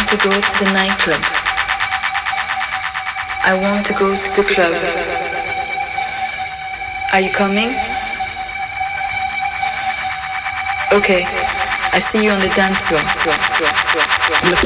want to go to the nightclub. I want to go to the club. Are you coming? Okay, I see you on the dance floor. From the